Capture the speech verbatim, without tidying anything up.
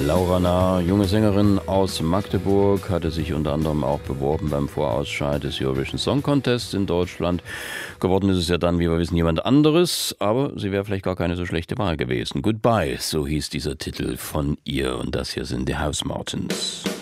Laura Nahr, junge Sängerin aus Magdeburg, hatte sich unter anderem auch beworben beim Vorausscheid des Eurovision Song Contest in Deutschland. Geworden ist es ja dann, wie wir wissen, jemand anderes, aber sie wäre vielleicht gar keine so schlechte Wahl gewesen. Goodbye, so hieß dieser Titel von ihr, und das hier sind die Housemartins.